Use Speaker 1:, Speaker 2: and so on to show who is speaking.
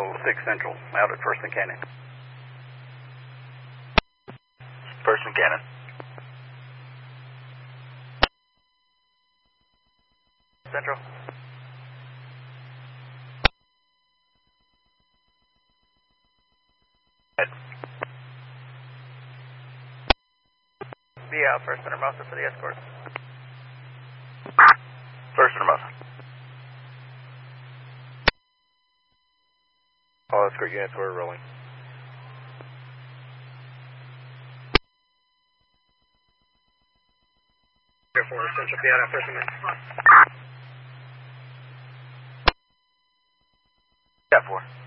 Speaker 1: 6 Central, out at First and Cannon.
Speaker 2: First and Cannon.
Speaker 1: Central. Be out First and Hermosa for the escort.
Speaker 2: First and Hermosa.
Speaker 3: All escort units, we're rolling.
Speaker 1: Air 4 Central, be out at First and
Speaker 2: Cat 4.